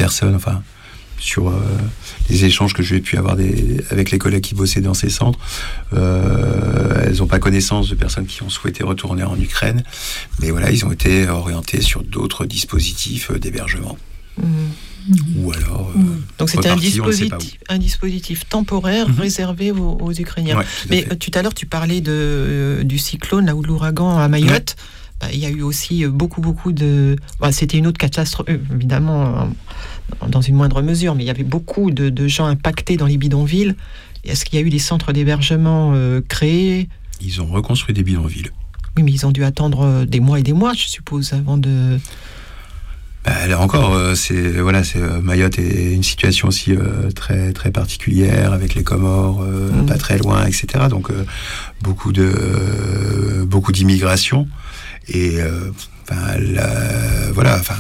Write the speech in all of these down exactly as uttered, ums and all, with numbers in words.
personnes, enfin, sur euh, les échanges que j'ai pu avoir des, avec les collègues qui bossaient dans ces centres, euh, elles n'ont pas connaissance de personnes qui ont souhaité retourner en Ukraine, mais voilà, ils ont été orientés sur d'autres dispositifs euh, d'hébergement. Mmh. Ou alors. Euh, mmh. Donc c'était un repartis, dispositif, un dispositif temporaire mmh. réservé aux, aux Ukrainiens. Ouais, mais fait. tout à l'heure, tu parlais de, euh, du cyclone, là, ou de l'ouragan à Mayotte. Ouais. Bah, il y a eu aussi beaucoup, beaucoup de. Bah, c'était une autre catastrophe, évidemment, dans une moindre mesure, mais il y avait beaucoup de, de gens impactés dans les bidonvilles. Est-ce qu'il y a eu des centres d'hébergement euh, créés ? Ils ont reconstruit des bidonvilles. Oui, mais ils ont dû attendre des mois et des mois, je suppose, avant de... Bah, là encore, euh, c'est, voilà, c'est, euh, Mayotte est une situation aussi euh, très, très particulière, avec les Comores euh, mmh. pas très loin, et cetera. Donc, euh, beaucoup, de, euh, beaucoup d'immigration. Et, euh, la, voilà, enfin...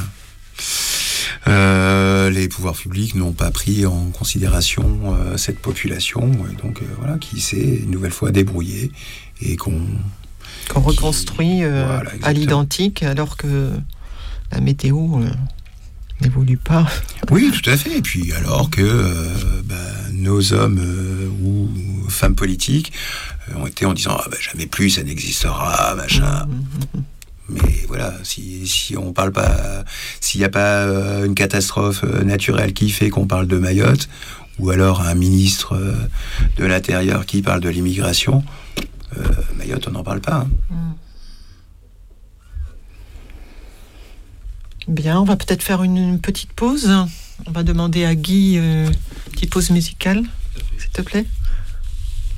Euh, les pouvoirs publics n'ont pas pris en considération euh, cette population, et donc euh, voilà, qui s'est une nouvelle fois débrouillée et qu'on, qu'on reconstruit qui, euh, voilà, à l'identique, alors que la météo euh, n'évolue pas. Oui, tout à fait. Et puis alors que euh, bah, nos hommes euh, ou femmes politiques euh, ont été en disant ah, bah, jamais plus ça n'existera, machin. Mmh. Mais voilà, si, si on parle pas, s'il n'y a pas euh, une catastrophe euh, naturelle qui fait qu'on parle de Mayotte, ou alors un ministre euh, de l'Intérieur qui parle de l'immigration, euh, Mayotte, on n'en parle pas. Hein. Bien, on va peut-être faire une, une petite pause. On va demander à Guy euh, une petite pause musicale, s'il te plaît.